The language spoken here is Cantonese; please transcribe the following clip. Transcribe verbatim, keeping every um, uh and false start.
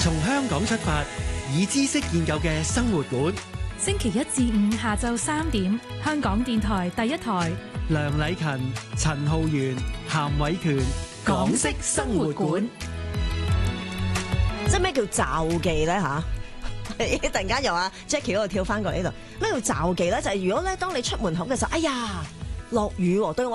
從香港出發，以知識研究嘅生活館。 星期一至五下晝三點，香港電台第一台。 梁禮勤、陳浩源、譚偉權，港式生活館。 即係咩叫罩忌咧吓？突然間由阿 Jackie 嗰度跳翻過嚟呢度，咩叫罩忌咧？就係、是、如果咧，當你出門口嘅時候，哎呀，落雨喎，對我